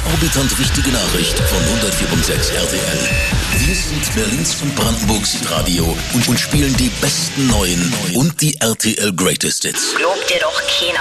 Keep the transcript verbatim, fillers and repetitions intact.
exorbitant wichtige Nachricht von hundertvier Komma sechs R T L. Wir sind Berlins und Brandenburgs Radio und, und spielen die besten neuen und die R T L Greatest Hits. Glaubt dir doch keiner.